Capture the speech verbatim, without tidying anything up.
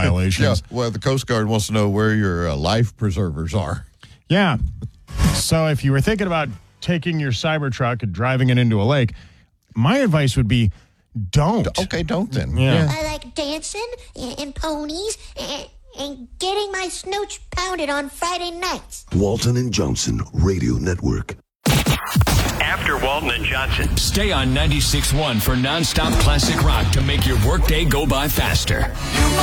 violations. Yeah, well, the Coast Guard wants to know where your uh, life preservers are. Yeah. So if you were thinking about taking your Cybertruck and driving it into a lake, my advice would be don't. Okay, don't then. Yeah. I like dancing and, and ponies and, and getting my snooch pounded on Friday nights. Walton and Johnson Radio Network. After Walton and Johnson. Stay on ninety-six point one for nonstop classic rock to make your workday go by faster.